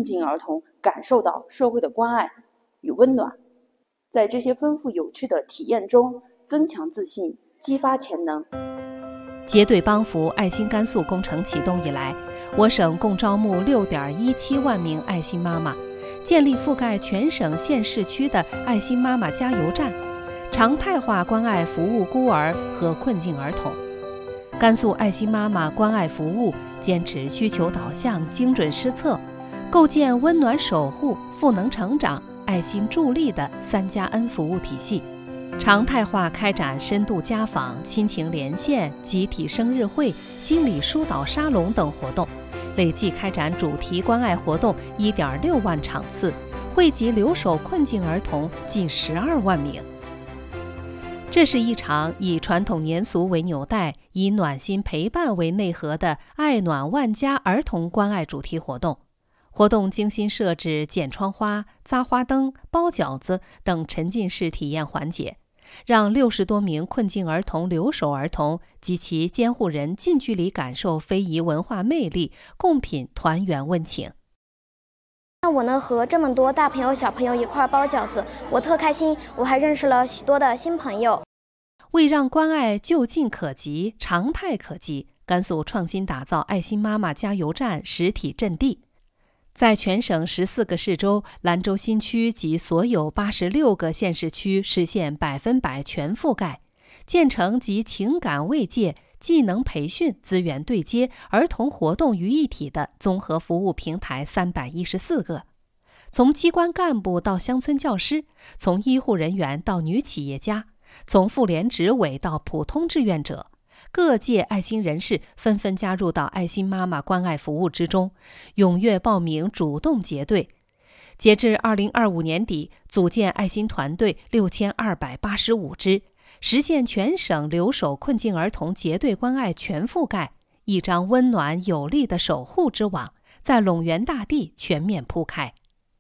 境儿童感受到社会的关爱与温暖，在这些丰富有趣的体验中增强自信，激发潜能。 结对帮扶爱心甘肃工程启动以来，我省共招募6.17万名爱心妈妈，建立覆盖全省县市区的爱心妈妈加油站，常态化关爱服务孤儿和困境儿童。甘肃爱心妈妈关爱服务坚持需求导向、精准施策，构建温暖守护、赋能成长、爱心助力的3+N 服务体系，常态化开展深度家访、亲情连线、集体生日会、心理疏导沙龙等活动，累计开展主题关爱活动1.6万场次，惠及留守困境儿童近12万名。这是一场以传统年俗为纽带，以暖心陪伴为内核的爱暖万家儿童关爱主题活动。活动精心设置剪窗花、扎花灯、包饺子等沉浸式体验环节，让60多名困境儿童、留守儿童及其监护人近距离感受非遗文化魅力，共品团圆温情。 那我能和这么多大朋友小朋友一块包饺子，我特开心，我还认识了许多的新朋友。 为让关爱就近可及、常态可及，甘肃创新打造爱心妈妈加油站实体阵地，在全省14个市州、兰州新区及所有86个县市区实现100%全覆盖，建成集情感慰藉、技能培训、资源对接、儿童活动于一体的综合服务平台314个。从机关干部到乡村教师，从医护人员到女企业家，从妇联执委到普通志愿者，各界爱心人士纷纷加入到爱心妈妈关爱服务之中，踊跃报名，主动结对。截至2025年底，组建爱心团队6285支，实现全省留守困境儿童结对关爱全覆盖，一张温暖有力的守护之网在陇源大地全面铺开。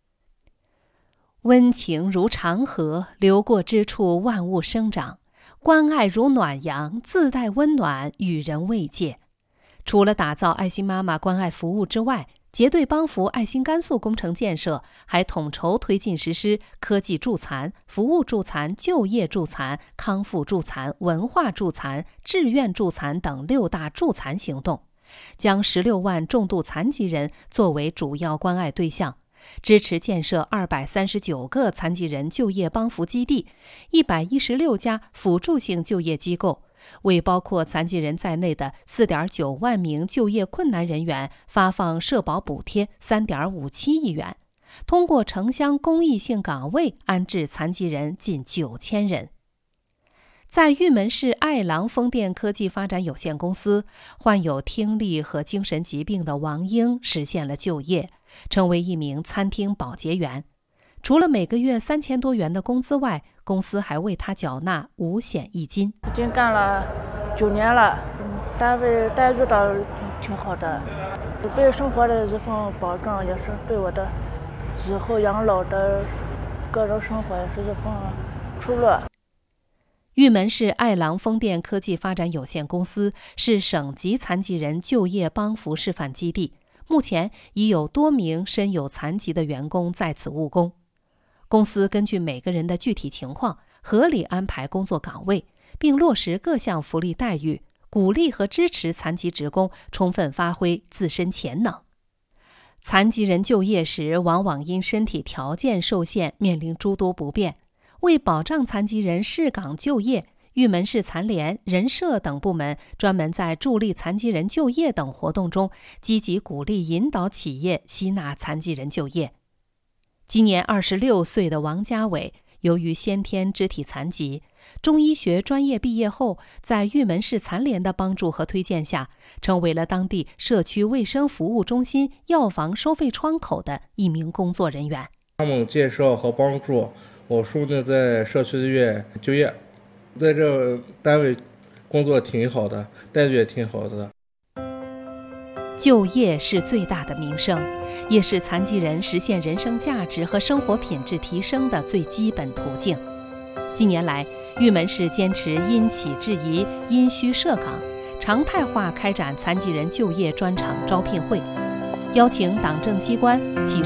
温情如长河，流过之处万物生长，关爱如暖阳，自带温暖，与人慰藉。除了打造爱心妈妈关爱服务之外，结对帮扶爱心甘肃工程建设还统筹推进实施科技助残、服务助残、就业助残、康复助残、文化助残、志愿助残等6大助残行动，将16万重度残疾人作为主要关爱对象，支持建设239个残疾人就业帮扶基地、116家辅助性就业机构，为包括残疾人在内的4.9万名就业困难人员发放社保补贴3.57亿元，通过城乡公益性岗位安置残疾人近9000人。在玉门市爱郎风电科技发展有限公司，患有听力和精神疾病的王英实现了就业，成为一名餐厅保洁员。除了每个月3000多元的工资外，公司还为他缴纳5险1金。 已经干了9年了，单位待遇倒挺好的，对生活的这份保障也是对我的以后养老的个人生活也是一份出路。 玉门市爱郎风电科技发展有限公司是省级残疾人就业帮扶示范基地，目前已有多名身有残疾的员工在此务工。公司根据每个人的具体情况，合理安排工作岗位，并落实各项福利待遇，鼓励和支持残疾职工充分发挥自身潜能。残疾人就业时往往因身体条件受限，面临诸多不便。为保障残疾人适岗就业，玉门市残联、人社等部门专门在助力残疾人就业等活动中，积极鼓励引导企业吸纳残疾人就业。今年26岁的王家伟，由于先天肢体残疾，中医学专业毕业后，在玉门市残联的帮助和推荐下，成为了当地社区卫生服务中心药房收费窗口的一名工作人员。 他们介绍和帮助我叔呢在社区医院就业，在这单位工作挺好的，待遇也挺好的。 就业是最大的民生，也是残疾人实现人生价值和生活品质提升的最基本途径。近年来，玉门市坚持因企制宜、因需设岗，常态化开展残疾人就业专场招聘会，邀请党政机关、企